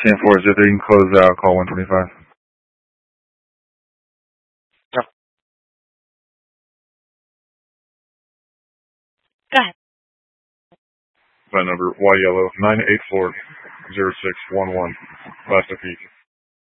10-4, you can close out, call 125. Go ahead. My number, Y Yellow, 984-0611. Last of